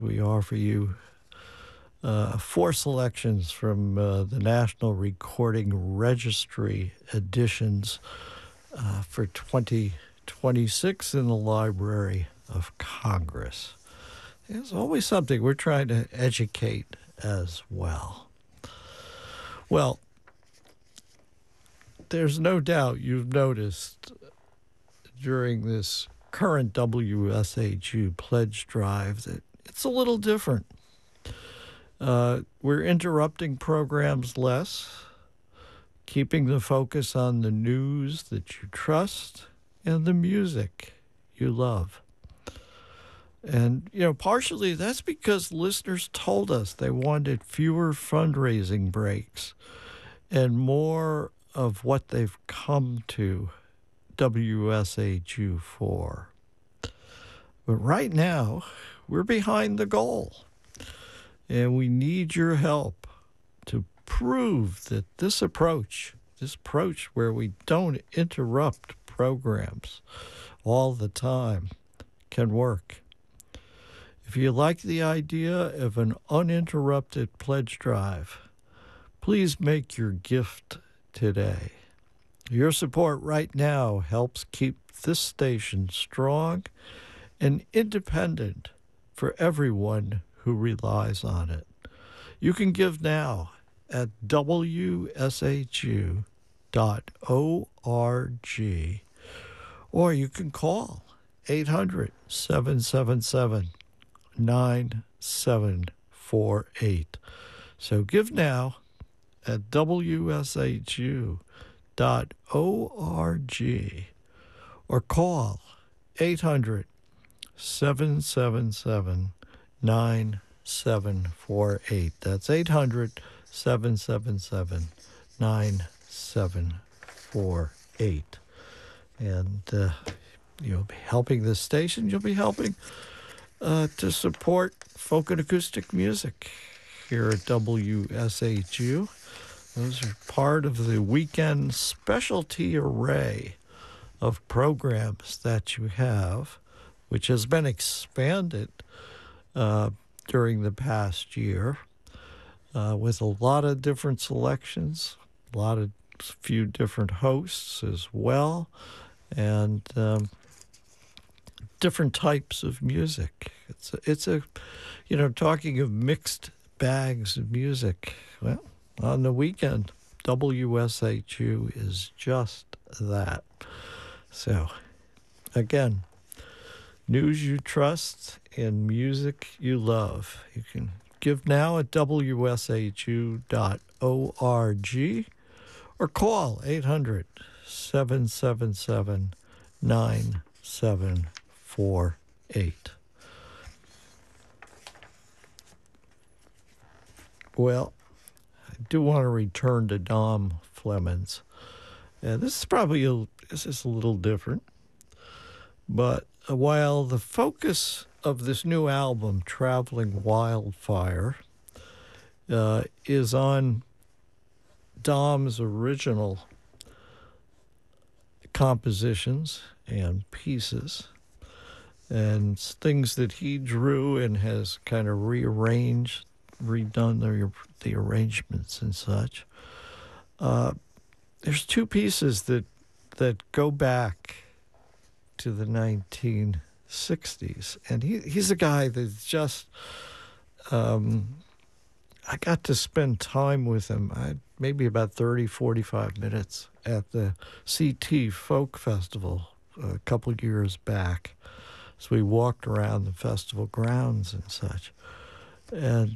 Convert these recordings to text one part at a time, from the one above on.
We offer you four selections from the National Recording Registry editions for 2026 in the Library of Congress. There's always something we're trying to educate as well. Well, there's no doubt you've noticed during this current WSHU pledge drive that it's a little different. We're interrupting programs less, keeping the focus on the news that you trust and the music you love. And, partially that's because listeners told us they wanted fewer fundraising breaks and more of what they've come to WSHU for. But right now, we're behind the goal. And we need your help to prove that this approach where we don't interrupt programs all the time, can work. If you like the idea of an uninterrupted pledge drive, please make your gift today. Your support right now helps keep this station strong and independent for everyone who relies on it. You can give now at wshu.org, or you can call 800-777-9748. So give now at wshu.org, or call 800-777-9748. That's 800-777-9748. And you'll be helping this station. You'll be helping to support folk and acoustic music here at WSHU. Those are part of the weekend specialty array of programs that you have, which has been expanded during the past year with a lot of different selections, few different hosts as well, and different types of music. It's a talking of mixed bags of music. Well, on the weekend, WSHU is just that. So, again, news you trust and music you love. You can give now at wshu.org or call 800-777-9748. Well, I do want to return to Dom Flemons. This is a little different, but while the focus of this new album, Traveling Wildfire, is on Dom's original compositions and pieces and things that he drew and has kind of rearranged, redone the arrangements and such. There's two pieces that go back to the 1960s, and he's a guy that's just I got to spend time with him. Maybe about 45 minutes at the CT Folk Festival a couple years back. So we walked around the festival grounds and such. And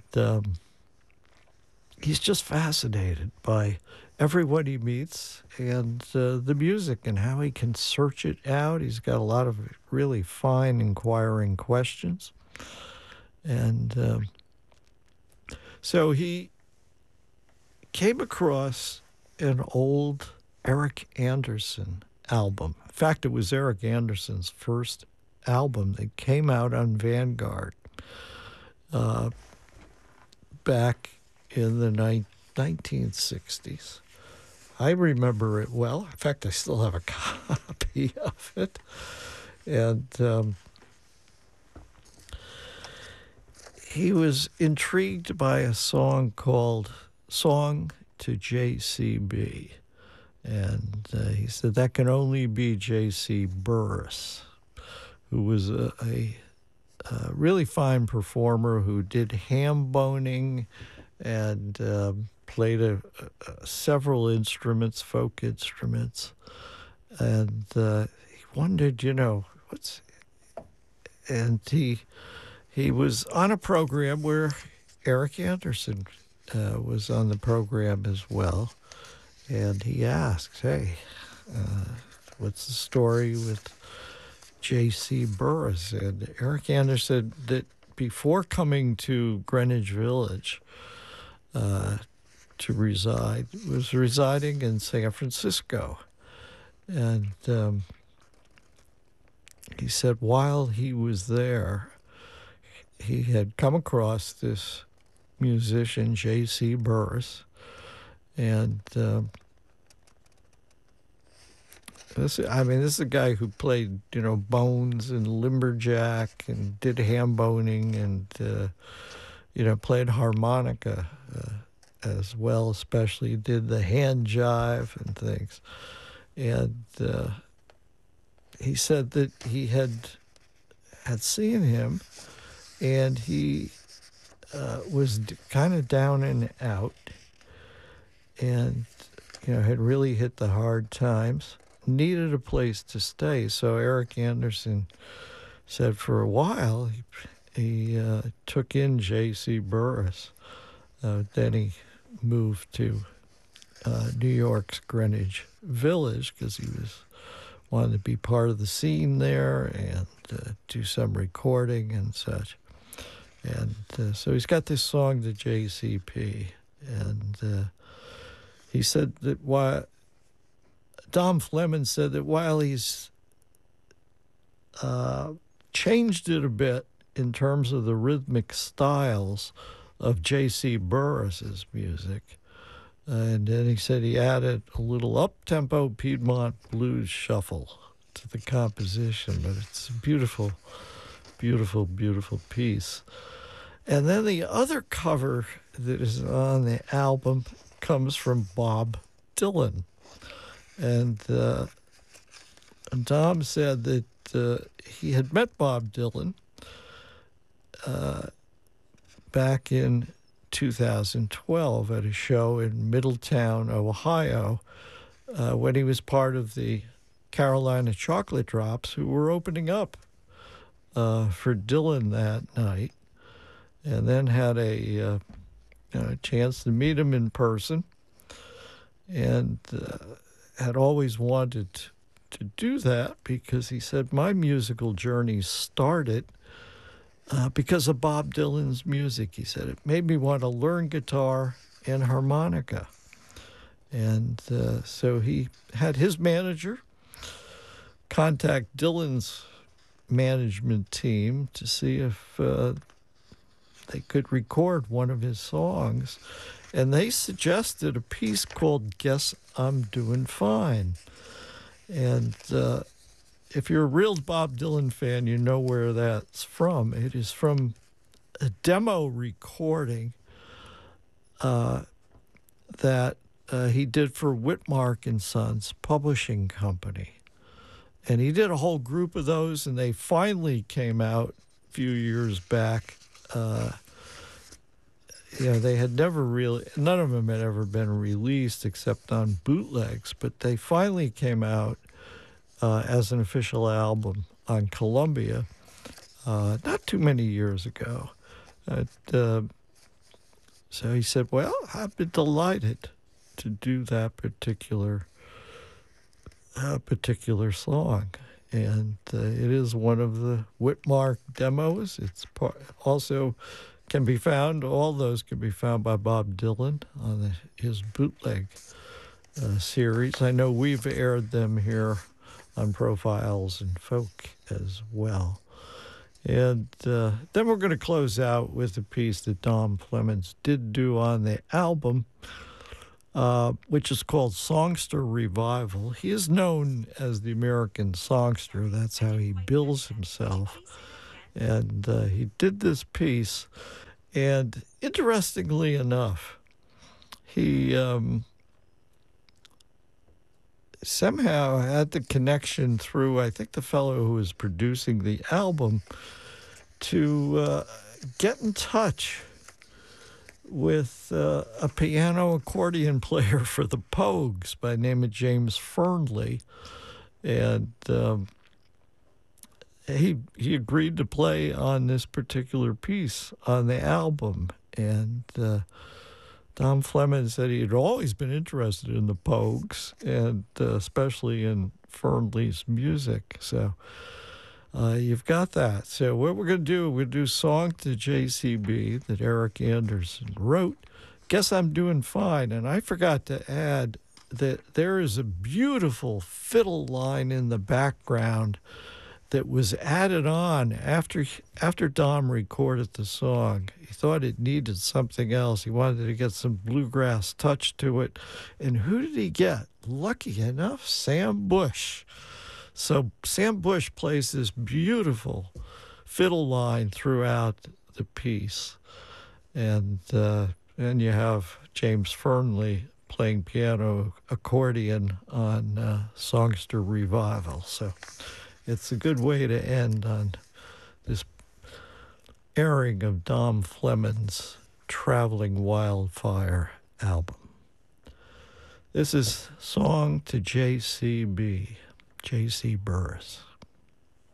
he's just fascinated by everyone he meets and the music and how he can search it out. He's got a lot of really fine, inquiring questions. And so he came across an old Eric Anderson album. In fact, it was Eric Anderson's first album that came out on Vanguard back in the 1960s. I remember it well. In fact, I still have a copy of it. And he was intrigued by a song called Song to JCB. And he said that can only be J.C. Burris, who was a really fine performer who did ham boning and played several instruments, folk instruments. And he wondered, and he was on a program where Eric Anderson was on the program as well. And he asked, hey, what's the story with J.C. Burris? And Eric Anderson, that before coming to Greenwich Village to reside, was residing in San Francisco. And he said while he was there, he had come across this musician, J.C. Burris, and this is a guy who played, bones and lumberjack and did ham boning and, played harmonica as well, especially did the hand jive and things. And he said that he had seen him, and he was kind of down and out, and had really hit the hard times, needed a place to stay. So Eric Anderson said for a while he took in J.C. Burris. Then he moved to New York's Greenwich Village because he wanted to be part of the scene there and do some recording and such. And so he's got this song to JCP, and he said that Dom Fleming said that while he's changed it a bit in terms of the rhythmic styles of J.C. Burris's music, and then he said he added a little up-tempo Piedmont blues shuffle to the composition, but it's a beautiful, beautiful, beautiful piece. And then the other cover that is on the album comes from Bob Dylan. And Dom said that he had met Bob Dylan back in 2012 at a show in Middletown, Ohio, when he was part of the Carolina Chocolate Drops, who were opening up for Dylan that night, and then had a chance to meet him in person, and had always wanted to do that because he said, my musical journey started because of Bob Dylan's music. He said, it made me want to learn guitar and harmonica. And so he had his manager contact Dylan's management team to see if they could record one of his songs. And they suggested a piece called Guess I'm Doing Fine. And if you're a real Bob Dylan fan, you know where that's from. It is from a demo recording that he did for Whitmark and Sons Publishing Company. And he did a whole group of those, and they finally came out a few years back. They had never really, none of them had ever been released except on bootlegs, but they finally came out as an official album on Columbia not too many years ago. So he said, well, I've been delighted to do that particular song. And it is one of the Whitmark demos. It's also can be found, all those can be found by Bob Dylan on his bootleg series. I know we've aired them here on Profiles in Folk as well. And then we're going to close out with a piece that Dom Fleming did do on the album, which is called Songster Revival. He is known as the American Songster. That's how he bills himself. And he did this piece, And interestingly enough, he somehow had the connection through, I think, the fellow who was producing the album to get in touch with a piano accordion player for the Pogues by the name of James Fernley. And he agreed to play on this particular piece on the album. And Tom Fleming said he had always been interested in the Pogues, and especially in Fernley's music. So you've got that. So what we're going to do, we're going to do Song to JCB that Eric Anderson wrote. Guess I'm Doing Fine. And I forgot to add that there is a beautiful fiddle line in the background that was added on after Dom recorded the song. He thought it needed something else. He wanted to get some bluegrass touch to it. And who did he get? Lucky enough, Sam Bush. So Sam Bush plays this beautiful fiddle line throughout the piece. And then you have James Fernley playing piano accordion on Songster Revival. So it's a good way to end on this airing of Dom Fleming's Traveling Wildfire album. This is Song to JCB, J.C. Burris.